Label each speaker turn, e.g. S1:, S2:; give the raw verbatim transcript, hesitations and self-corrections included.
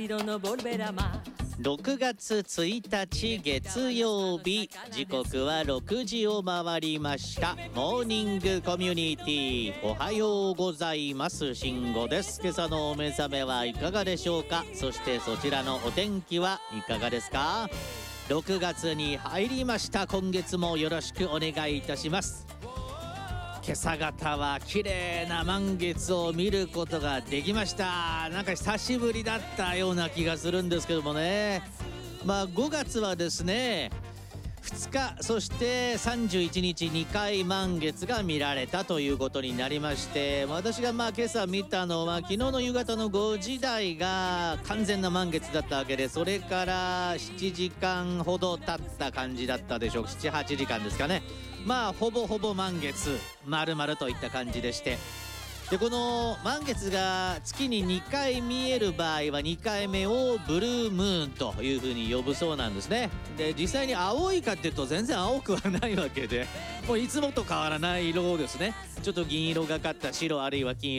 S1: ろくがつついたち月曜日、時刻はろくじを回りました。モーニングコミュニティ、おはようございます。慎吾です。今朝のお目覚めはいかがでしょうか。そしてそちらのお天気はいかがですか。ろくがつに入りました。今月もよろしくお願いいたします。今朝方は綺麗な満月を見ることができました。なんか久しぶりだったような気がするんですけどもね。まあごがつはですね、ふつかそしてさんじゅういちにちにかい満月が見られたということになりまして、私がまあ今朝見たのは昨日の夕方のごじ台が完全な満月だったわけで、それからななじかんほど経った感じだったでしょう。ななはちじかんですかね。まあほぼほぼ満月丸々といった感じでして、でこの満月が月ににかい見える場合はにかいめをブルームーンというふうに呼ぶそうなんですね。で実際に青いかっていうと全然青くはないわけで、もういつもと変わらない色ですね。ちょっと銀色がかった白あるいは金色